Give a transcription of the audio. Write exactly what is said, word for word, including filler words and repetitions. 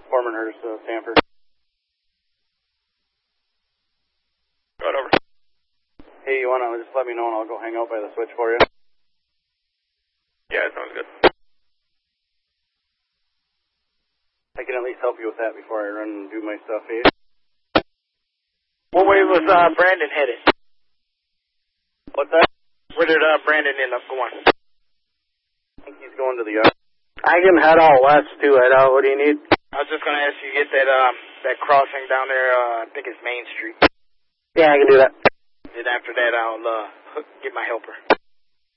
Foremanhurst, uh, Stanford. Right over. Hey, you want to just let me know and I'll go hang out by the switch for you? Yeah, sounds good. I can at least help you with that before I run and do my stuff, eh? What way was uh, Brandon headed? What's that? Where did uh, Brandon end up going? I think he's going to the yard. I can head out west too, Ed. What do you need? I was just going to ask you to get that um that crossing down there, uh, I think it's Main Street. Yeah, I can do that. And after that, I'll uh, get my helper.